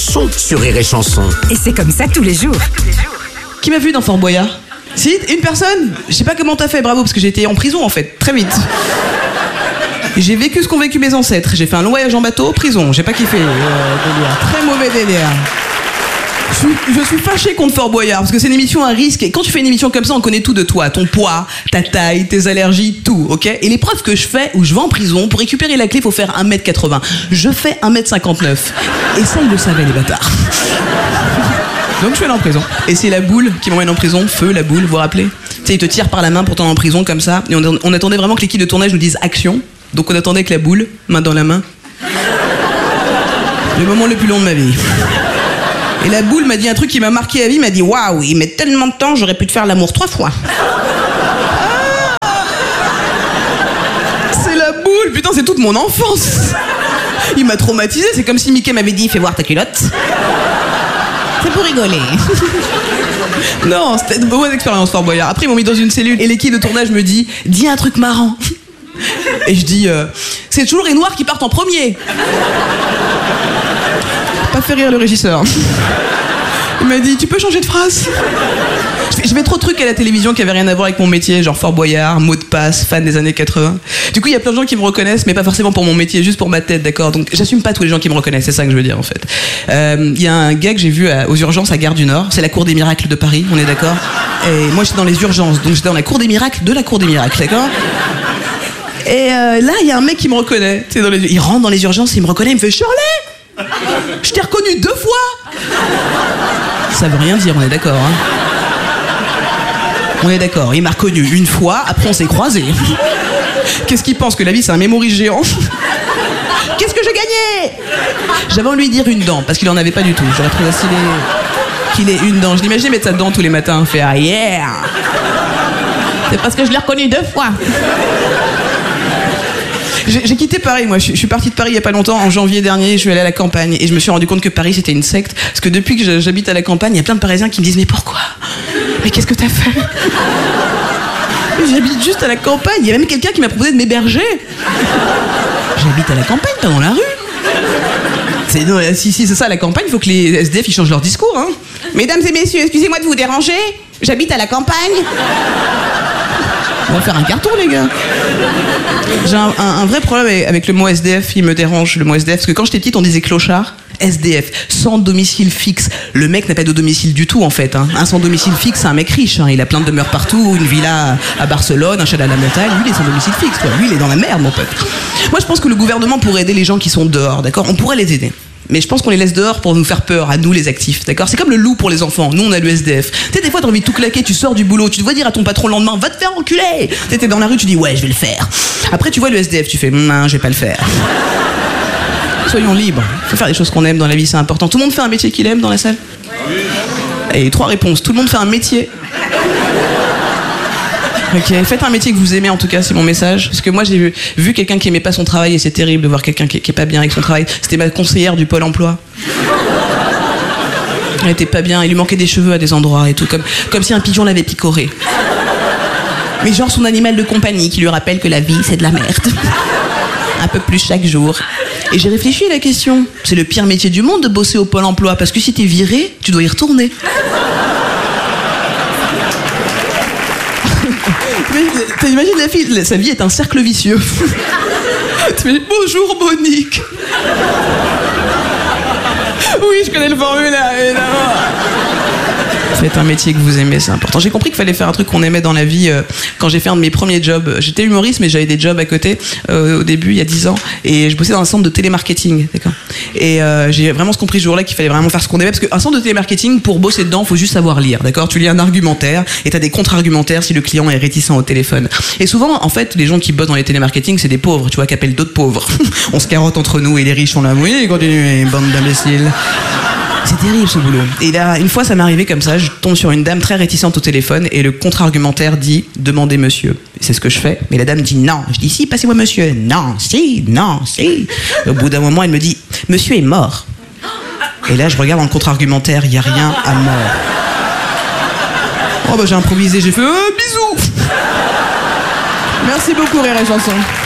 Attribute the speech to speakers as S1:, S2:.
S1: sont sur Rire et Chanson.
S2: Et c'est comme ça tous les jours.
S3: Qui m'a vu dans Fort Boyard? Si, une personne. Je sais pas comment t'as fait, bravo, parce que j'ai été en prison en fait, très vite. J'ai vécu ce qu'ont vécu mes ancêtres. J'ai fait un long voyage en bateau, prison. J'ai pas kiffé. Délire. Très mauvais délire. Je suis fâché contre Fort Boyard parce que c'est une émission à risque et quand tu fais une émission comme ça on connaît tout de toi, ton poids, ta taille, tes allergies, tout, ok? Et l'épreuve que je fais où je vais en prison, pour récupérer la clé faut faire 1m80. Je fais 1m59 et ça ils le savaient les bâtards. Donc je suis allé en prison et c'est la boule qui m'emmène en prison, feu la boule, vous vous rappelez? Tu sais ils te tirent par la main pour t'emmener en prison comme ça et on attendait vraiment que l'équipe de tournage nous dise action, donc on attendait que la boule, main dans la main. Le moment le plus long de ma vie. Et la boule m'a dit un truc qui m'a marqué à vie, m'a dit waouh, il met tellement de temps, j'aurais pu te faire l'amour 3 fois. C'est la boule, putain, c'est toute mon enfance. Il m'a traumatisé, c'est comme si Mickey m'avait dit fais voir ta culotte. C'est pour rigoler. Non, c'était une bonne expérience Fort Boyard. Après ils m'ont mis dans une cellule et l'équipe de tournage me dit dis un truc marrant. Et je dis c'est toujours les noirs qui partent en premier. Pas fait rire le régisseur. Il m'a dit tu peux changer de phrase. Je fais trop de trucs à la télévision qui avaient rien à voir avec mon métier, genre Fort Boyard, mot de passe, fan des années 80. Du coup il y a plein de gens qui me reconnaissent mais pas forcément pour mon métier, juste pour ma tête, d'accord? Donc j'assume pas tous les gens qui me reconnaissent, c'est ça que je veux dire en fait. Il y a un gars que j'ai vu aux urgences à Gare du Nord, c'est la Cour des Miracles de Paris, on est d'accord? Et moi j'étais dans les urgences, donc j'étais dans la Cour des Miracles de la Cour des Miracles, d'accord? Et là il y a un mec qui me reconnaît, il rentre dans les urgences, il me reconnaît, il me fait Shirley! Je t'ai reconnu 2 fois. Ça veut rien dire, on est d'accord, hein. On est d'accord, il m'a reconnu 1 fois, après on s'est croisés. Qu'est-ce qu'il pense, que la vie c'est un mémorise géant? Qu'est-ce que j'ai gagné? J'avais envie de lui dire une dent, parce qu'il en avait pas du tout. J'aurais trouvé stylé qu'il ait une dent. Je l'imaginais mettre sa dent tous les matins, faire ah yeah. C'est parce que je l'ai reconnu 2 fois. J'ai quitté Paris, moi. Je suis parti de Paris il y a pas longtemps, en janvier dernier. Je suis allé à la campagne et je me suis rendu compte que Paris c'était une secte. Parce que depuis que j'habite à la campagne, il y a plein de Parisiens qui me disent mais pourquoi? Mais qu'est-ce que t'as fait? J'habite juste à la campagne. Il y a même quelqu'un qui m'a proposé de m'héberger. J'habite à la campagne, pas dans la rue. Si c'est ça la campagne, il faut que les SDF ils changent leur discours, hein. Mesdames et messieurs, excusez-moi de vous déranger. J'habite à la campagne. On va faire un carton, les gars. J'ai un vrai problème avec le mot SDF, il me dérange, le mot SDF, parce que quand j'étais petite, on disait clochard. SDF, sans domicile fixe. Le mec n'a pas de domicile du tout, en fait. Hein. Un sans domicile fixe, c'est un mec riche. Hein. Il a plein de demeures partout, une villa à Barcelone, un chalet à la montagne. Lui, il est sans domicile fixe. Quoi. Lui, il est dans la merde, mon pote. Moi, je pense que le gouvernement pourrait aider les gens qui sont dehors, d'accord? On pourrait les aider. Mais je pense qu'on les laisse dehors pour nous faire peur, à nous les actifs, d'accord? C'est comme le loup pour les enfants, nous on a le SDF. Tu sais, des fois t'as envie de tout claquer, tu sors du boulot, tu te vois dire à ton patron le lendemain, va te faire enculer! Tu sais, t'es dans la rue, tu dis ouais, je vais le faire. Après tu vois le SDF, tu fais non, je vais pas le faire. Soyons libres, faut faire des choses qu'on aime dans la vie, c'est important. Tout le monde fait un métier qu'il aime dans la salle? Et 3 réponses, tout le monde fait un métier. Ok, faites un métier que vous aimez en tout cas, c'est mon message. Parce que moi j'ai vu quelqu'un qui aimait pas son travail et c'est terrible de voir quelqu'un qui est pas bien avec son travail. C'était ma conseillère du Pôle emploi. Elle était pas bien, il lui manquait des cheveux à des endroits et tout, comme si un pigeon l'avait picoré. Mais genre son animal de compagnie qui lui rappelle que la vie c'est de la merde. Un peu plus chaque jour. Et j'ai réfléchi à la question. C'est le pire métier du monde de bosser au Pôle emploi parce que si t'es viré, tu dois y retourner. T'imagines la fille, sa vie est un cercle vicieux. Tu fais bonjour Monique. Oui, je connais le formulaire, évidemment. Faites un métier que vous aimez, c'est important. J'ai compris qu'il fallait faire un truc qu'on aimait dans la vie quand j'ai fait un de mes premiers jobs. J'étais humoriste, mais j'avais des jobs à côté au début, il y a 10 ans. Et je bossais dans un centre de télémarketing, d'accord. Et j'ai vraiment compris ce jour-là qu'il fallait vraiment faire ce qu'on aimait. Parce qu'un centre de télémarketing, pour bosser dedans, il faut juste savoir lire, d'accord. Tu lis un argumentaire et tu as des contre-argumentaires si le client est réticent au téléphone. Et souvent, en fait, les gens qui bossent dans les télémarketing, c'est des pauvres, tu vois, qui appellent d'autres pauvres. On se carotte entre nous et les riches, on l'a oui, continuez, bande d'imbéciles. C'est terrible ce boulot. Et là, une fois ça m'est arrivé comme ça, je tombe sur une dame très réticente au téléphone et le contre-argumentaire dit « Demandez monsieur ». C'est ce que je fais, mais la dame dit « Non ». Je dis « Si, passez-moi monsieur ». « Non, si, non, si ». Au bout d'un moment, elle me dit « Monsieur est mort ». Et là, je regarde dans le contre-argumentaire, il n'y a rien à mort. Oh bah j'ai improvisé, j'ai fait bisous. Merci beaucoup Rire et Chanson.